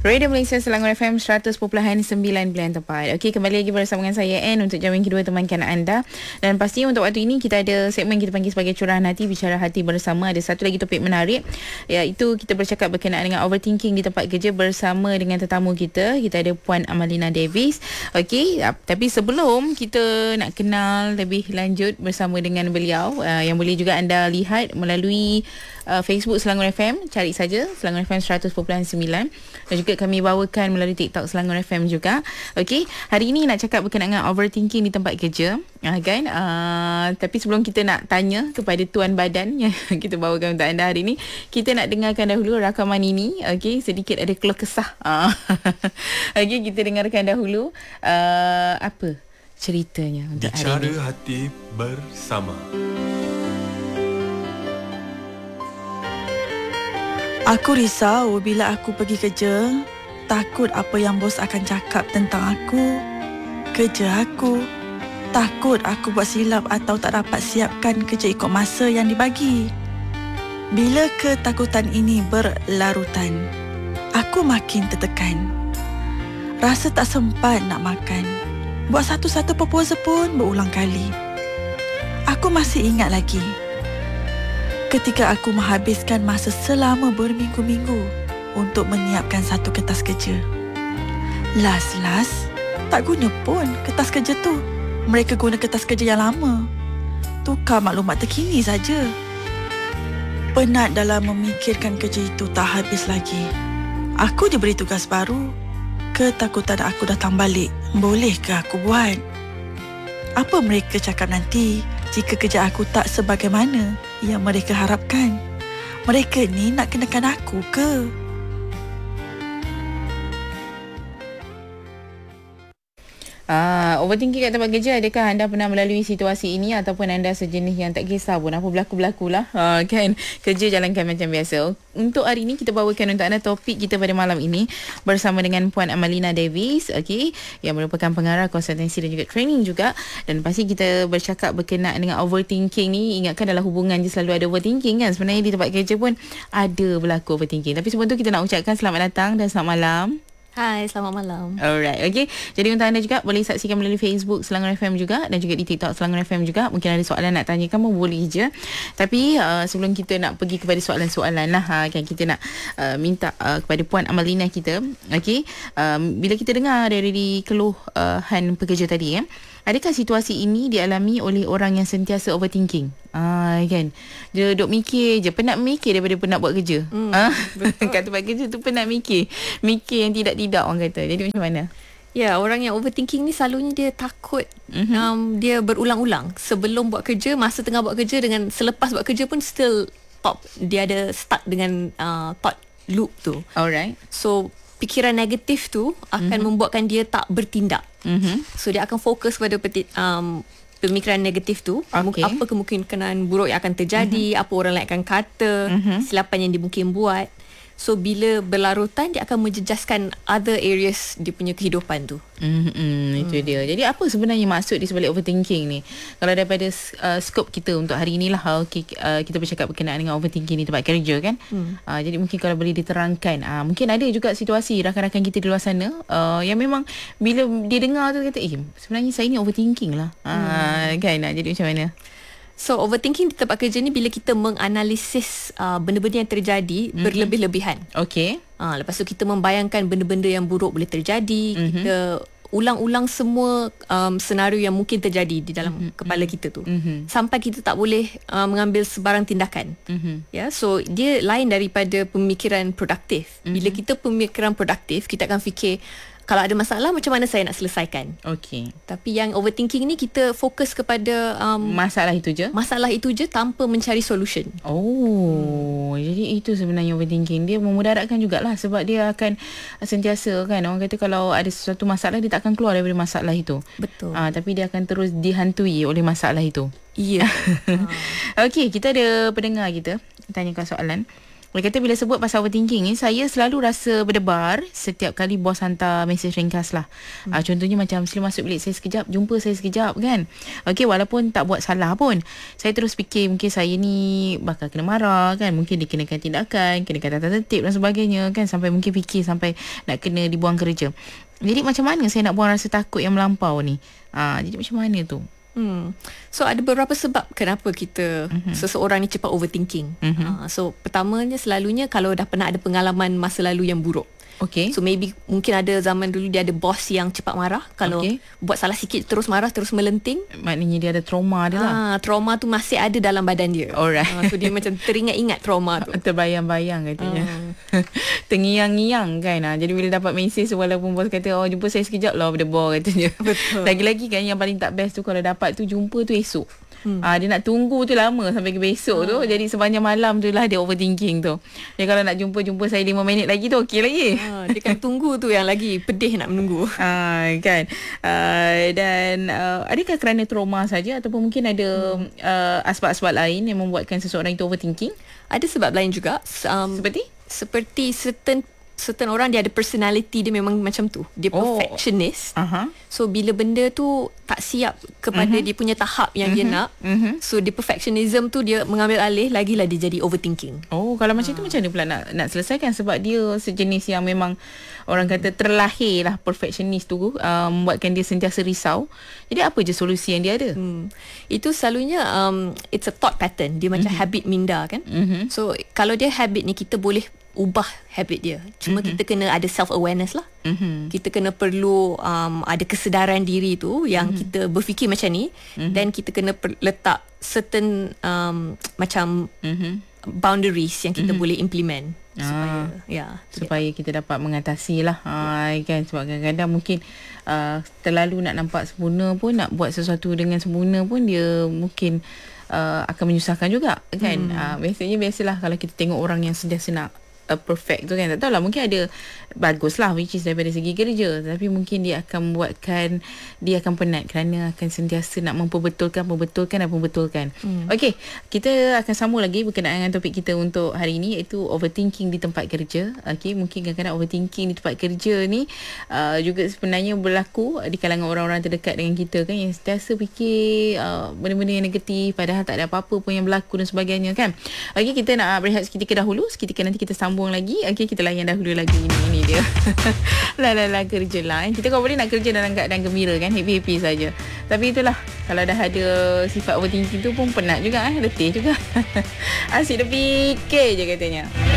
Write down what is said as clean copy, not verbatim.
Radio Malaysia Selangor FM 100.9 pilihan tepat. Okey, kembali lagi bersama dengan saya Anne untuk jam yang kedua temankan anda. Dan pastinya untuk waktu ini kita ada segmen kita panggil sebagai curahan hati, bicara hati bersama. Ada satu lagi topik menarik, iaitu kita bercakap berkenaan dengan overthinking di tempat kerja bersama dengan tetamu kita. Kita ada Puan Amalina Davis. Okey, tapi sebelum kita nak kenal lebih lanjut bersama dengan beliau, yang boleh juga anda lihat melalui Facebook Selangor FM, cari saja Selangor FM 100.9, dan juga kami bawakan melalui TikTok Selangor FM juga. Okey, hari ini nak cakap berkenaan dengan overthinking di tempat kerja, kan? Tapi sebelum kita nak tanya kepada tuan badan yang kita bawakan untuk anda hari ini, kita nak dengarkan dahulu rakaman ini. Okey, sedikit ada keluh kesah. Okey, kita dengarkan dahulu apa ceritanya untuk hari ini. Bicara hati bersama. Aku risau bila aku pergi kerja. Takut apa yang bos akan cakap tentang aku, kerja aku. Takut aku buat silap atau tak dapat siapkan kerja ikut masa yang dibagi. Bila ketakutan ini berlarutan, aku makin tertekan. Rasa tak sempat nak makan. Buat satu-satu proposal pun berulang kali. Aku masih ingat lagi ketika aku menghabiskan masa selama berminggu-minggu untuk menyiapkan satu kertas kerja. Last, tak guna pun kertas kerja tu. Mereka guna kertas kerja yang lama. Tukar maklumat terkini saja. Penat dalam memikirkan kerja itu tak habis lagi. Aku diberi tugas baru. Ketakutan aku datang balik. Bolehkah aku buat? Apa mereka cakap nanti jika kerja aku tak sebagaimana yang mereka harapkan? Mereka ni nak kenakan aku ke? Overthinking kat tempat kerja, adakah anda pernah melalui situasi ini ataupun anda sejenis yang tak kisah pun apa berlaku-berlaku lah, kan? Kerja jalankan macam biasa. Untuk hari ini kita bawakan untuk anda topik kita pada malam ini bersama dengan Puan Amalina Davis, okey, yang merupakan pengarah konsultansi dan juga training juga. Dan pasti kita bercakap berkenaan dengan overthinking ni. Ingatkan dalam hubungan je selalu ada overthinking kan? Sebenarnya di tempat kerja pun ada berlaku overthinking. Tapi sebelum tu kita nak ucapkan selamat datang dan selamat malam. Hai, selamat malam. Alright, okay. Jadi untuk anda juga boleh saksikan melalui Facebook Selangor FM juga dan juga di TikTok Selangor FM juga. Mungkin ada soalan nak tanyakan pun boleh je. Tapi sebelum kita nak pergi kepada soalan-soalan lah, kan kita nak minta kepada Puan Amalina kita, okay. Bila kita dengar dari keluhan pekerja tadi, adakah situasi ini dialami oleh orang yang sentiasa overthinking? Kan? Dia duk mikir je, penat mikir daripada penat buat kerja. Kat tempat kerja tu penat mikir yang tidak-tidak orang kata. Jadi macam mana? Ya, orang yang overthinking ni selalunya dia takut dia berulang-ulang. Sebelum buat kerja, masa tengah buat kerja, dengan selepas buat kerja pun still dia ada stuck dengan thought loop tu. Alright. So fikiran negatif tu akan membuatkan dia tak bertindak. So dia akan fokus pada pemikiran negatif tu. Okay. Apa kemungkinan buruk yang akan terjadi, apa orang lain akan kata, silapan yang dia mungkin buat. So bila berlarutan, dia akan menjejaskan other areas dia punya kehidupan tu. Itu dia. Jadi apa sebenarnya maksud di sebalik overthinking ni? Kalau daripada skop kita untuk hari inilah, kita bercakap berkenaan dengan overthinking di tempat kerja kan. Jadi mungkin kalau boleh diterangkan, mungkin ada juga situasi rakan-rakan kita di luar sana yang memang bila dia dengar tu kata, sebenarnya saya ni overthinking lah. Kan? Jadi macam mana? So overthinking di tempat kerja ni bila kita menganalisis benda-benda yang terjadi berlebih-lebihan. Okey. Lepas tu kita membayangkan benda-benda yang buruk boleh terjadi. Kita ulang-ulang semua senario yang mungkin terjadi di dalam kepala kita tu. Sampai kita tak boleh mengambil sebarang tindakan. Ya, so dia lain daripada pemikiran produktif. Bila kita pemikiran produktif, kita akan fikir, kalau ada masalah, macam mana saya nak selesaikan. Okey. Tapi yang overthinking ni, kita fokus kepada masalah itu je tanpa mencari solution. Jadi itu sebenarnya overthinking. Dia memudaratkan jugalah, sebab dia akan sentiasa kan, orang kata kalau ada sesuatu masalah, dia tak akan keluar daripada masalah itu. Betul. Tapi dia akan terus dihantui oleh masalah itu. Ya. Okey, kita ada pendengar kita tanyakan soalan. Dia kata bila sebut pasal overthinking ni, saya selalu rasa berdebar setiap kali bos hantar mesej ringkas lah. Contohnya macam, sila masuk bilik saya sekejap, jumpa saya sekejap kan. Okey, walaupun tak buat salah pun, saya terus fikir mungkin saya ni bakal kena marah kan, mungkin dikenakan tindakan, kenakan tata tertib dan sebagainya kan, sampai mungkin fikir sampai nak kena dibuang kerja. Jadi macam mana saya nak buang rasa takut yang melampau ni? Jadi macam mana tu? So ada beberapa sebab kenapa kita seseorang ni cepat overthinking. So pertamanya selalunya kalau dah pernah ada pengalaman masa lalu yang buruk. Okay. So maybe mungkin ada zaman dulu dia ada bos yang cepat marah. Kalau buat salah sikit terus marah, terus melenting. Maknanya dia ada trauma dia lah. Trauma tu masih ada dalam badan dia. Alright. So dia macam teringat-ingat trauma tu. Terbayang-bayang katanya. Terngiang-ngiang kan. Jadi bila dapat mesej, walaupun bos kata jumpa saya sekejap lah, berdebar katanya. Betul. Lagi-lagi kan yang paling tak best tu, kalau dapat tu jumpa tu esok. Dia nak tunggu tu lama sampai ke besok tu. Jadi sepanjang malam tu lah dia overthinking tu. Dia kalau nak jumpa saya 5 minit lagi tu okey lagi. Dia kan tunggu tu yang lagi pedih nak menunggu. Kan. Dan adakah kerana trauma saja ataupun mungkin ada asbab-asbab lain yang membuatkan seseorang itu overthinking? Ada sebab lain juga. Seperti certain orang dia ada personality dia memang macam tu. Dia perfectionist. So bila benda tu tak siap kepada dia punya tahap yang dia nak, so dia perfectionism tu dia mengambil alih, lagilah dia jadi overthinking. Kalau macam tu macam mana pula nak selesaikan? Sebab dia sejenis yang memang orang kata terlahir lah perfectionist tu, membuatkan dia sentiasa risau. Jadi apa je solusi yang dia ada? Itu selalunya it's a thought pattern. Dia macam habit minda kan. So kalau dia habit ni, kita boleh ubah habit dia. Cuma kita kena ada self-awareness lah. Kita kena perlu ada kesedaran diri tu yang kita berfikir macam ni. Dan kita kena letak certain macam boundaries yang kita boleh implement supaya kita dapat mengatasi lah. Kan, sebab kadang-kadang mungkin terlalu nak nampak sempurna pun, nak buat sesuatu dengan sempurna pun, dia mungkin akan menyusahkan juga kan. Biasalah kalau kita tengok orang yang sentiasa nak perfect tu kan, tak tahulah, mungkin ada bagus lah which is daripada segi kerja, tapi mungkin dia akan membuatkan dia akan penat kerana akan sentiasa nak memperbetulkan. Okey, kita akan sambung lagi berkenaan dengan topik kita untuk hari ini, iaitu overthinking di tempat kerja. Okey, mungkin kadang-kadang overthinking di tempat kerja ni juga sebenarnya berlaku di kalangan orang-orang terdekat dengan kita kan, yang sentiasa fikir benda-benda yang negatif padahal tak ada apa-apa pun yang berlaku dan sebagainya kan. Okey, kita nak berehat seketika dahulu, seketika nanti kita sambung lagi. Okey, kita layan dahulu lagu ini dia. La kerja lah. Kita kalau boleh nak kerja dalam keadaan gembira kan, happy-happy saja. Tapi itulah, kalau dah ada sifat overthinking tu pun penat juga, letih juga. Asyik dah fikir je katanya.